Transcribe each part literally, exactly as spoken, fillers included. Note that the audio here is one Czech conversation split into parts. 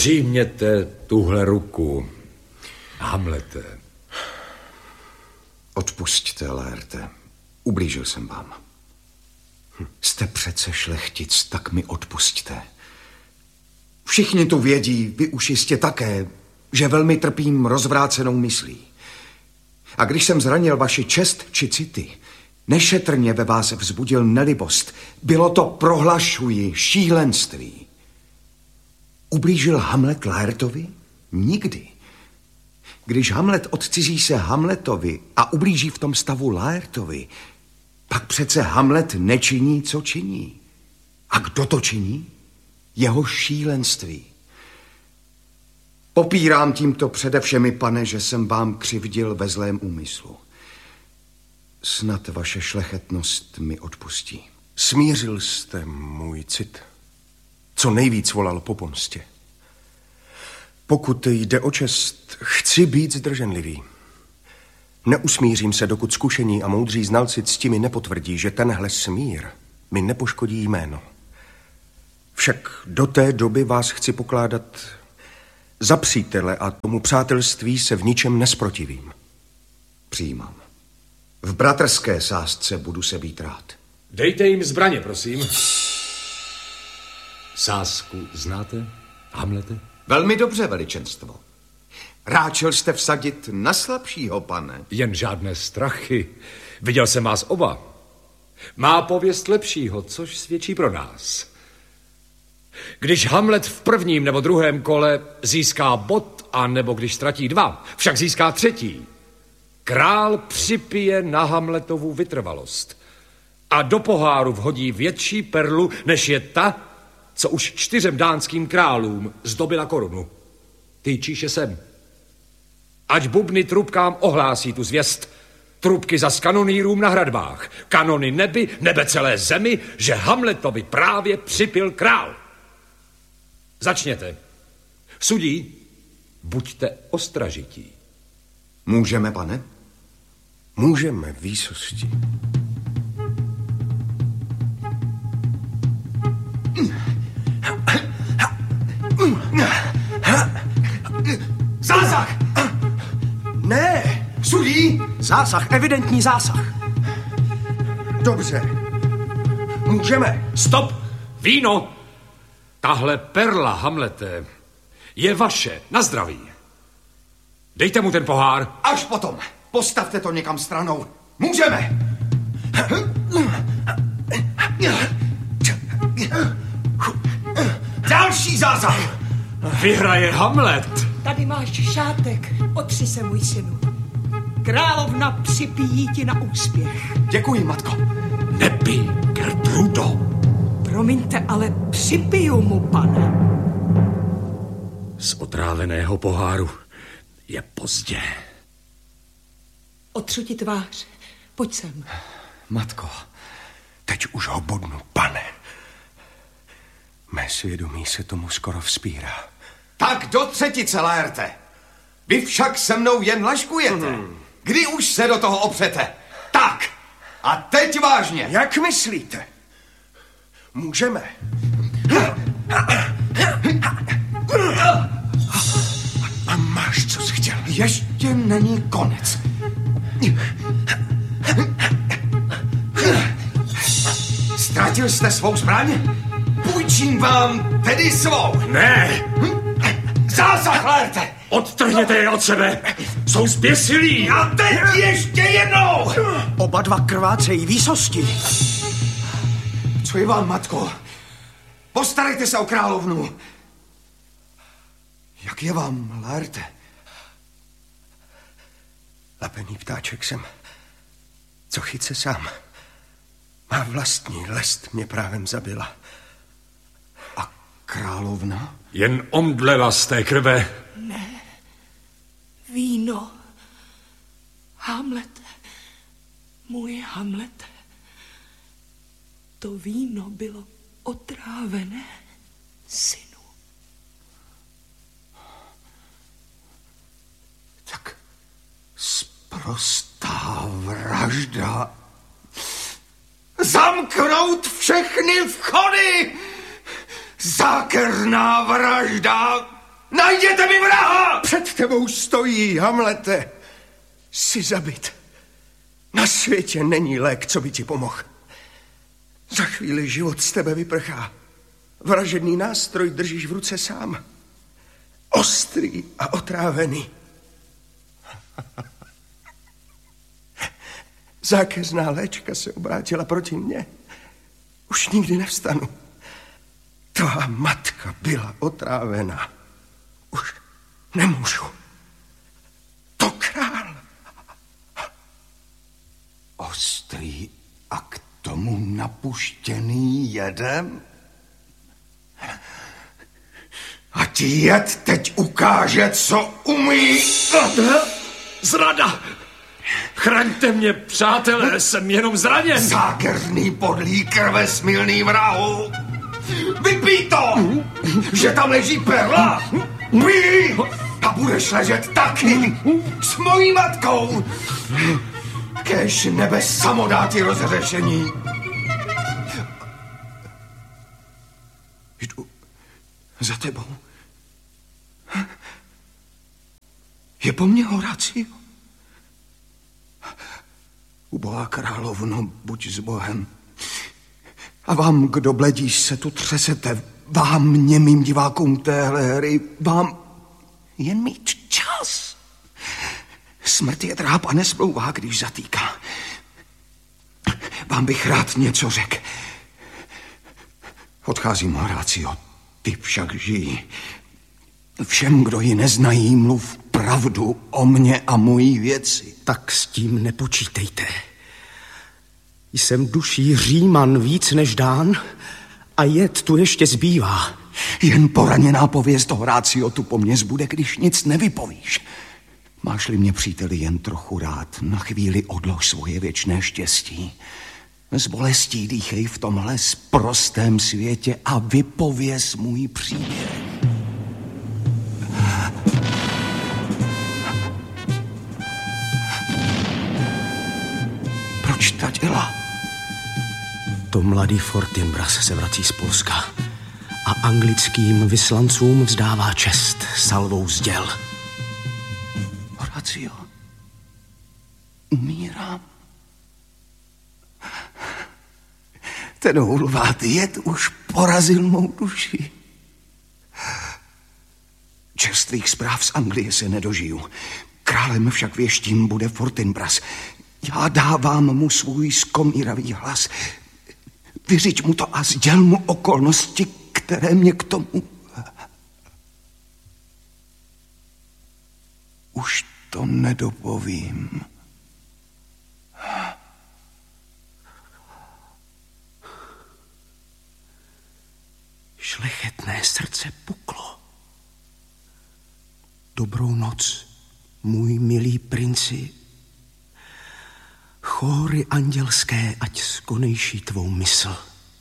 Přijměte tuhle ruku, Hamlete. Odpusťte, Laerte. Ublížil jsem vám. Hm. Jste přece šlechtic, tak mi odpusťte. Všichni tu vědí, vy už jistě také, že velmi trpím rozvrácenou myslí. A když jsem zranil vaši čest či city, nešetrně ve vás vzbudil nelibost. Bylo to, prohlašuji, šílenství. Ublížil Hamlet Laertovi? Nikdy. Když Hamlet odcizí se Hamletovi a ublíží v tom stavu Laertovi, pak přece Hamlet nečiní, co činí. A kdo to činí? Jeho šílenství. Popírám tímto předevšemi, pane, že jsem vám křivdil ve zlém úmyslu. Snad vaše šlechetnost mi odpustí. Smířil jste můj cit, co nejvíc volal po pomstě. Pokud jde o čest, chci být zdrženlivý. Neusmířím se, dokud zkušení a moudří znalci cti mi nepotvrdí, že tenhle smír mi nepoškodí jméno. Však do té doby vás chci pokládat za přítele a tomu přátelství se v ničem nesprotivím. Přijímám. V bratrské sázce budu se být rád. Dejte jim zbraně, prosím. Sázku znáte, Hamlete? Velmi dobře, veličenstvo. Ráčel jste vsadit na slabšího, pane. Jen žádné strachy. Viděl jsem vás oba. Má pověst lepšího, což svědčí pro nás. Když Hamlet v prvním nebo druhém kole získá bod, a nebo když ztratí dva, však získá třetí, král připije na Hamletovu vytrvalost a do poháru vhodí větší perlu, než je ta, co už čtyřem dánským králům zdobila korunu. Týčíše sem. Ať bubny trubkám ohlásí tu zvěst, trubky zas kanonýrům na hradbách, kanony nebi, nebe celé zemi, že Hamletovi právě připil král. Začněte. Sudí, buďte ostražití. Můžeme, pane? Můžeme, výsosti. Zásah! Ne! Sudí! Zásah, evidentní zásah. Dobře. Můžeme. Stop! Víno! Tahle perla, Hamlete, je vaše. Na zdraví. Dejte mu ten pohár. Až potom. Postavte to někam stranou. Můžeme! Další zásah! Vyhraje Hamlet. Tady máš šátek. Otři se, můj synu. Královna připíjí ti na úspěch. Děkuji, matko. Nepij, Gertrudo. Promiňte, ale připiju mu, pane. Z otráveného poháru je pozdě. Otřu ti tvář. Pojď sem. Matko, teď už ho bodnu, pane. Mé svědomí se tomu skoro vzpírá. Tak do třetice, Laerte. Vy však se mnou jen laškujete. Hmm. Kdy už se do toho opřete? Tak. A teď vážně. Jak myslíte? Můžeme. A máš, co jsi chtěl. Ještě není konec. Ztratil jste svou zbraň? Půjčím vám tedy svou. Ne! Zásah, Laerte! Odtrhněte je od sebe! Jsou zběsilí! A teď ještě jednou! Oba dva krvácejí, výsosti. Co je vám, matko? Postarejte se o královnu. Jak je vám, Laerte? Lapený ptáček jsem, co chyce sám. Má vlastní lest mě právem zabila. A královna? Jen omdlela z té krve. Ne. Víno. Hamlete. Můj Hamlete. To víno bylo otrávené, synu. Tak sprostá vražda. Zamknout všechny vchody! Zákerná vražda! Najděte mi vraha! Před tebou stojí, Hamlete. Jsi zabit. Na světě není lék, co by ti pomohl. Za chvíli život z tebe vyprchá. Vražedný nástroj držíš v ruce sám. Ostrý a otrávený. Zákeřná léčka se obrátila proti mně. Už nikdy nevstanu. Tvá matka byla otrávená. Už nemůžu. To král. Ostrý a k tomu napuštěný jedem? A ti jed teď ukáže, co umí. Zrada! Chraňte mě, přátelé, jsem jenom zraněn. Zákeřný podlý krve smilný vrahu. Vypij to, že tam leží perla. Pij a budeš ležet taky s mojí matkou. Kéž nebe samo dá ti rozřešení. Jdu za tebou. Je po mně Horacio. Ubohá královno, buď s Bohem. A vám, kdo bledíš se tu třesete, vám, němým divákům téhle hry, vám jen mít čas. Smrt je dráp a nesmlouvá, když zatýká. Vám bych rád něco řekl. Odcházím, Horacio, ty však žijí. Všem, kdo ji neznají, mluv pravdu o mně a mojí věci. Tak s tím nepočítejte. Jsem duší Říman víc než Dán a jed tu ještě zbývá. Jen poraněná pověst, Horacio, tu po mně zbude, když nic nevypovíš. Máš-li mě, příteli, jen trochu rád, na chvíli odlož svoje věčné štěstí. S bolestí dýchej v tomhle sprostém světě a vypověz můj příběh. Proč ta děla? To mladý Fortinbras se vrací z Polska a anglickým vyslancům vzdává čest salvou z děl. Horacio, umírám. Ten hulvátý jed už porazil mou duši. Čerstvých zpráv z Anglie se nedožiju. Králem však věštím bude Fortinbras. Já dávám mu svůj skomíravý hlas. Vyřiď mu to a sděl mu okolnosti, které mě k tomu... Už to nedopovím. Šlechetné srdce puklo. Dobrou noc, můj milý princi. Chóry andělské, ať skonejší tvou mysl.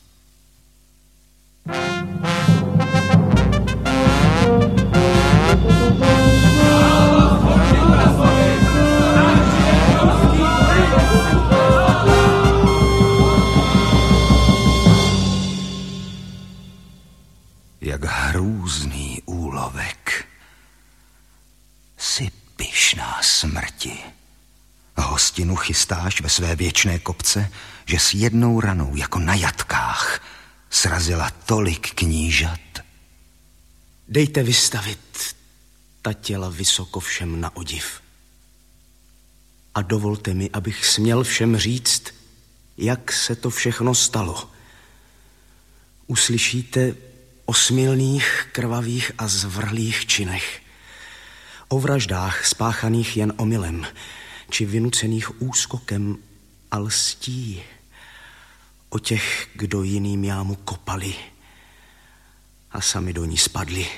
Jak hrůzný úlovek. Jsi pyšná smrti. A hostinu chystáš ve své věčné kopce, že s jednou ranou, jako na jatkách, srazila tolik knížat? Dejte vystavit ta těla vysoko všem na odiv. A dovolte mi, abych směl všem říct, jak se to všechno stalo. Uslyšíte o smilných, krvavých a zvrhlých činech. O vraždách spáchaných jen omylem, či vynucených úskokem a lstí. O těch, kdo jiným jámu kopali a sami do ní spadli.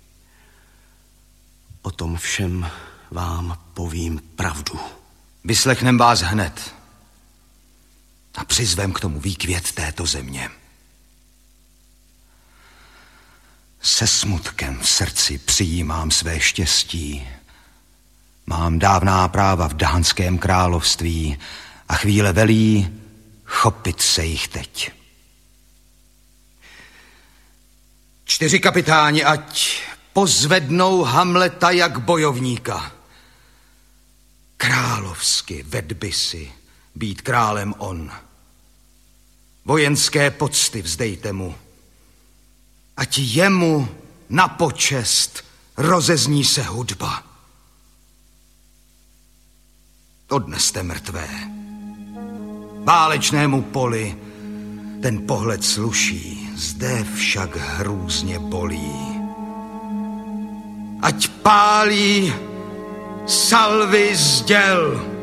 O tom všem vám povím pravdu. Vyslechnem vás hned a přizvem k tomu výkvět této země. Se smutkem v srdci přijímám své štěstí. Mám dávná práva v dánském království a chvíle velí chopit se jich teď. Čtyři kapitáni, ať pozvednou Hamleta jak bojovníka. Královsky vedby si být králem on. Vojenské pocty vzdejte mu, ať jemu na počest rozezní se hudba. Odneste mrtvé. Válečnému poli ten pohled sluší, zde však hrůzně bolí. Ať pálí salvy z děl.